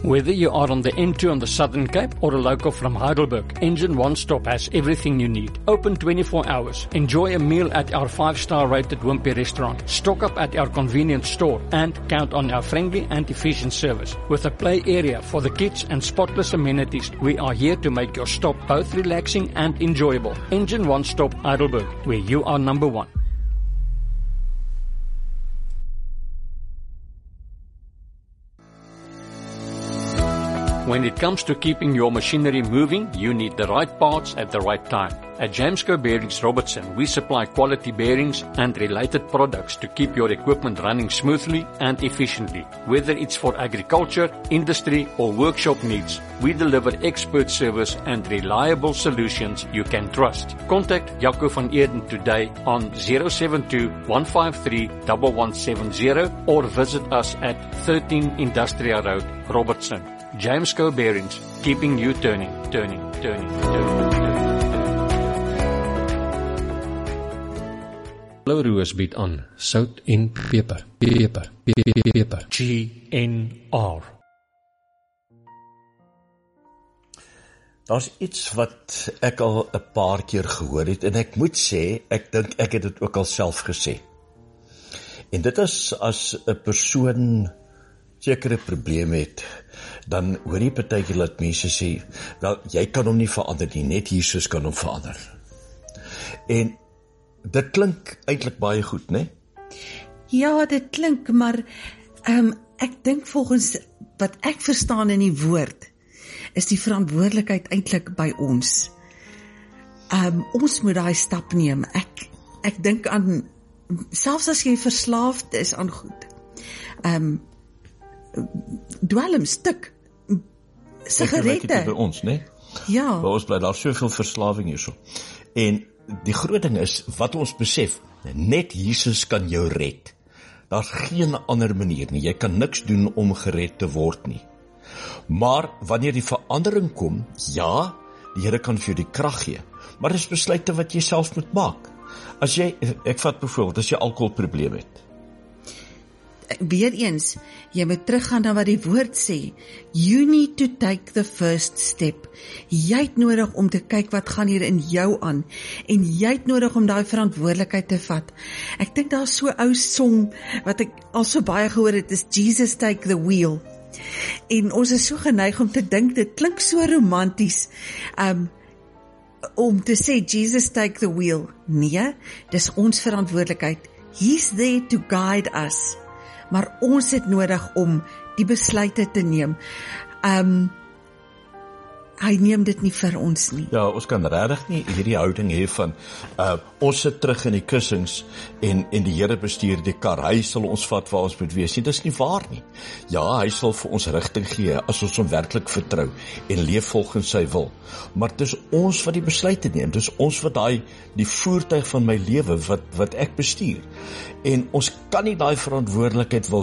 Whether you are on the N2 on the Southern Cape or a local from Heidelberg, Engine One Stop has everything you need. Open 24 hours. Enjoy a meal at our 5-star rated Wimpy restaurant. Stock up at our convenience store and count on our friendly and efficient service. With a play area for the kids and spotless amenities, we are here to make your stop both relaxing and enjoyable. Engine One Stop Heidelberg, where you are number one. When it comes to keeping your machinery moving, you need the right parts at the right time. At Jamesco Bearings Robertson, we supply quality bearings and related products to keep your equipment running smoothly and efficiently. Whether it's for agriculture, industry, or workshop needs, we deliver expert service and reliable solutions you can trust. Contact Jaco van Eerden today on 072-153-1170 or visit us at 13 Industrial Road, Robertson. Jamesco Bearings, keeping you turning. Blou Roos bied aan sout en peper. GNR. Daar's iets wat ek al 'n paar keer gehoor het en ek moet sê, ek dink ek het dit ook al self gesê. En dit is as 'n persoon sekere probleem het, dan hoor jy partykeer dat mense sê, wel, jy kan hom nie verander nie, net Jesus kan hom verander. En dit klink eintlik baie goed, né? Ja, dit klink, maar ek dink volgens wat ek verstaan in die woord, is die verantwoordelikheid eintlik by ons. Ons moet daai stap neem. Ek dink aan, selfs as jy verslaafd is aan goed, dwelm, stik, sigarette. By ons, né? Ja. By ons bly daar soveel verslawing hierso. En die groot ding is, wat ons besef, net Jesus kan jou red. Daar's geen ander manier nie. Jy kan niks doen om gered te word nie. Maar wanneer die verandering kom, ja, die Here kan vir jou die krag gee, maar dit is besluite wat jy self moet maak. As jy, ek vat byvoorbeeld, as jy alkoholprobleem het, Weereens, jy moet teruggaan na wat die woord sê. You need to take the first step. Jy het nodig om te kyk wat gaan hier in jou aan, en jy het nodig om daai verantwoordelikheid te vat. Ek dink daar is so 'n ou song, wat ek al so baie gehoor het, is Jesus Take the Wheel. En ons is so geneig om te dink, dit klink so romanties, om te sê, Jesus Take the Wheel. Nee, dis ons verantwoordelikheid. He's there to guide us. Maar ons het nodig om die besluite te neem. Hy neem dit nie vir ons nie. Ja, ons kan regtig nie hierdie houding hê van, ons sit terug in die kussings en die Here bestuur die kar, hy sal ons vat waar ons moet wees nie. Dis nie waar nie. Ja, hy sal vir ons rigting gee, as ons hom werklik vertrou en leef volgens sy wil. Maar dis ons wat die besluite neem, dis ons wat die voertuig van my lewe, wat ek bestuur. En ons kan nie daai verantwoordelikheid wil